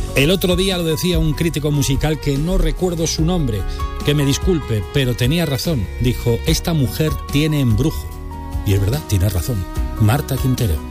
El otro día lo decía un crítico musical que no recuerdo su nombre, que me disculpe, pero tenía razón. Dijo, esta mujer tiene embrujo. Y es verdad, tiene razón. Marta Quintero.